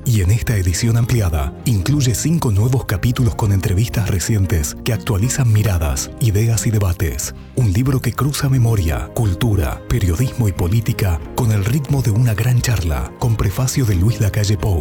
Y en esta edición ampliada, incluye 5 nuevos capítulos con entrevistas recientes que actualizan miradas, ideas y debates. Un libro que cruza memoria, cultura, periodismo y política con el ritmo de una gran charla, con prefacio de Luis Lacalle Pou.